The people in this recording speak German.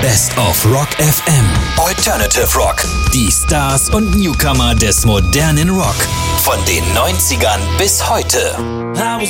Best of Rock FM. Alternative Rock. Die Stars und Newcomer des modernen Rock. Von den 90ern bis heute. I was